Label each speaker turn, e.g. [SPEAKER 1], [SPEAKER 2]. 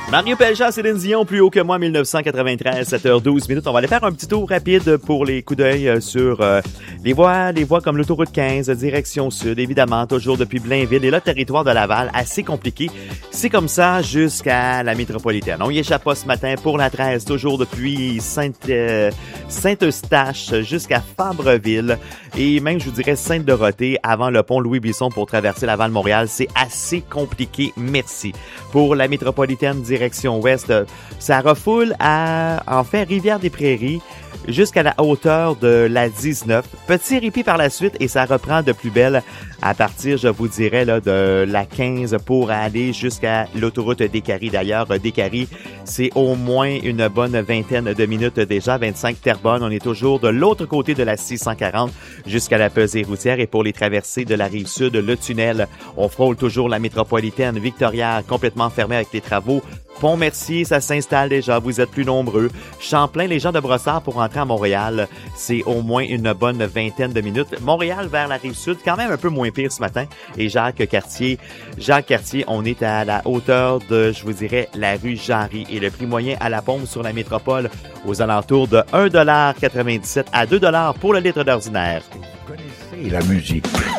[SPEAKER 1] Mario Pelchat, Céline Dion, plus haut que moi, 1993, 7h12 minutes. On va aller faire un petit tour rapide pour les coups d'œil sur les voies comme l'autoroute 15, direction sud, évidemment, toujours depuis Blainville. Et là, territoire de Laval, assez compliqué. C'est comme ça jusqu'à la métropolitaine. On y échappe pas ce matin pour la 13, toujours depuis Saint-Eustache jusqu'à Fabreville. Et même, je vous dirais, Sainte-Dorothée, avant le pont Louis-Bisson pour traverser Laval-Montréal. C'est assez compliqué, merci. Pour la métropolitaine, direction ouest, ça refoule à, en fait, Rivière-des-Prairies jusqu'à la hauteur de la 19. Petit répit par la suite et ça reprend de plus belle à partir, je vous dirais, là, de la 15 pour aller jusqu'à l'autoroute d'Écarie. D'ailleurs, d'Écarie, c'est au moins une bonne vingtaine de minutes déjà. 25 Terrebonne, on est toujours de l'autre côté de la 640 jusqu'à la pesée routière. Et pour les traversées de la rive sud, le tunnel, on frôle toujours la métropolitaine Victoria, complètement fermée avec les travaux. Pont-Mercier, ça s'installe déjà, vous êtes plus nombreux. Champlain, les gens de Brossard pour rentrer à Montréal, c'est au moins une bonne vingtaine de minutes. Montréal vers la rive sud, quand même un peu moins pire ce matin. Et Jacques-Cartier, on est à la hauteur de, je vous dirais, la rue Jarry. Et le prix moyen à la pompe sur la métropole aux alentours de 1,97 $ à 2 $ pour le litre d'ordinaire.
[SPEAKER 2] Vous connaissez la musique.